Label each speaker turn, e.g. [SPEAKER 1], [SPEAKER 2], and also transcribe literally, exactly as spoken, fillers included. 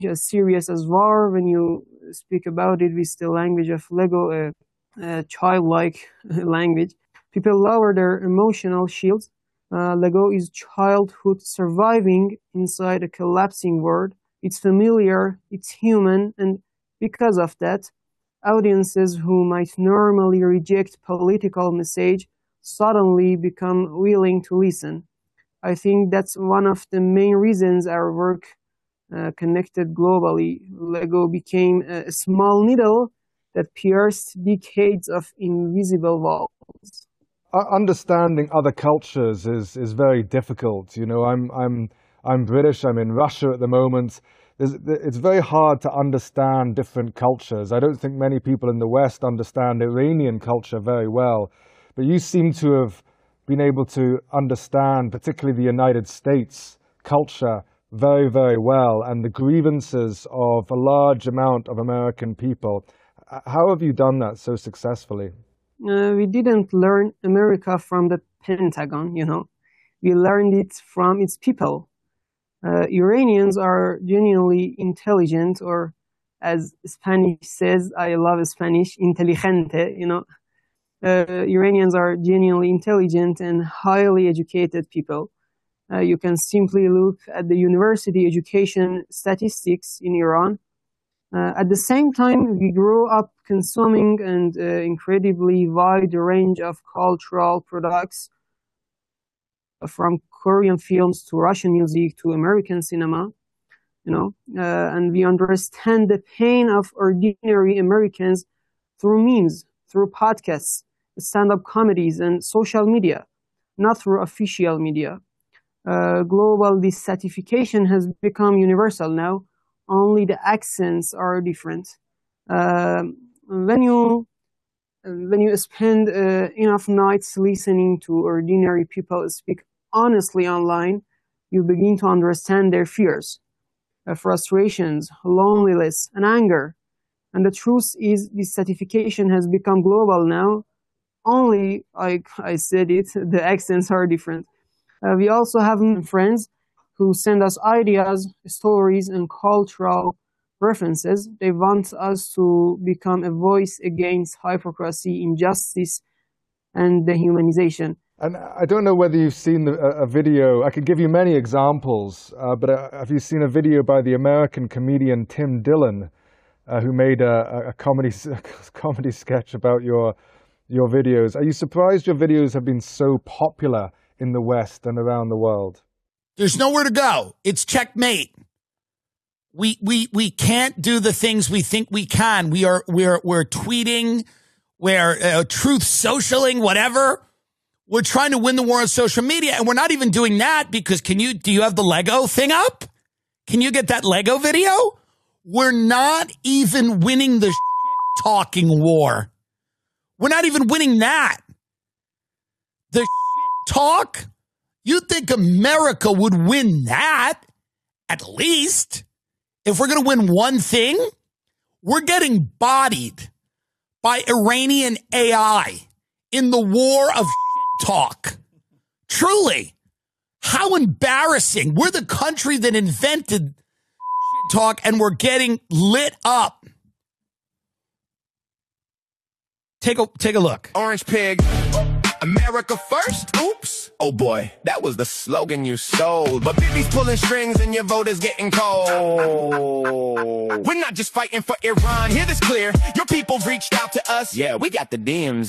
[SPEAKER 1] as serious as war when you speak about it with the language of Lego, a, a childlike language. People lower their emotional shields. Uh, Lego is childhood surviving inside a collapsing world. It's familiar, it's human, and because of that, audiences who might normally reject political message suddenly become willing to listen. I think that's one of the main reasons our work uh, connected globally. Lego became a small needle that pierced decades of invisible walls.
[SPEAKER 2] Understanding other cultures is is very difficult. You know, I'm I'm I'm British. I'm in Russia at the moment. There's, it's very hard to understand different cultures. I don't think many people in the West understand Iranian culture very well, but you seem to have been able to understand, particularly the United States culture, very, very well, and the grievances of a large amount of American people. How have you done that so successfully?
[SPEAKER 1] Uh, we didn't learn America from the Pentagon, you know. We learned it from its people. Uh, Iranians are genuinely intelligent, or as Spanish says, I love Spanish, inteligente, you know. Uh, Iranians are genuinely intelligent and highly educated people. Uh, you can simply look at the university education statistics in Iran. Uh, at the same time, we grew up consuming an uh, incredibly wide range of cultural products, from Korean films to Russian music to American cinema, you know, uh, and we understand the pain of ordinary Americans through memes, through podcasts, stand-up comedies, and social media, not through official media. Uh, global dissatisfaction has become universal now. Only the accents are different. Uh, when you when you spend uh, enough nights listening to ordinary people speak honestly online, you begin to understand their fears, uh, frustrations, loneliness, and anger. And the truth is, dissatisfaction has become global now. Only, like I said it, the accents are different. Uh, we also have friends who send us ideas, stories, and cultural references. They want us to become a voice against hypocrisy, injustice, and dehumanization.
[SPEAKER 2] And I don't know whether you've seen a, a video. I could give you many examples, uh, but uh, have you seen a video by the American comedian Tim Dillon, uh, who made a, a comedy a comedy sketch about your your videos? Are you surprised your videos have been so popular in the West and around the world?
[SPEAKER 3] There's nowhere to go. It's checkmate. We we we can't do the things we think we can. We are we're we're tweeting, we're uh, truth socialing, whatever. We're trying to win the war on social media, and we're not even doing that because can you do you have the Lego thing up? Can you get that Lego video? We're not even winning the talking war. We're not even winning that. The talk. You think America would win that, at least? If we're going to win one thing, we're getting bodied by Iranian A I in the war of talk. Truly. How embarrassing. We're the country that invented talk, and we're getting lit up. Take a, take a look.
[SPEAKER 4] Orange pig. America first? Oops. Oh boy, that was the slogan you sold. But Bibi's pulling strings and your vote is getting cold. We're not just fighting for Iran. Hear this clear. Your people reached out to us. Yeah, we got the D Ms.